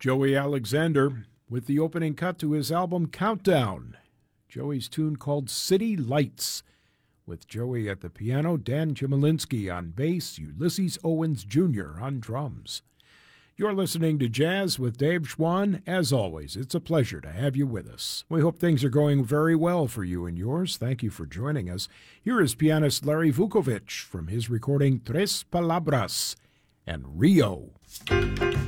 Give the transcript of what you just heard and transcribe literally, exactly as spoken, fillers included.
Joey Alexander with the opening cut to his album Countdown. Joey's tune called City Lights, with Joey at the piano, Dan Chmielewski on bass, Ulysses Owens Junior on drums. You're listening to Jazz with Dave Schwann. As always, it's a pleasure to have you with us. We hope things are going very well for you and yours. Thank you for joining us. Here is pianist Larry Vukovich from his recording Tres Palabras and Rio.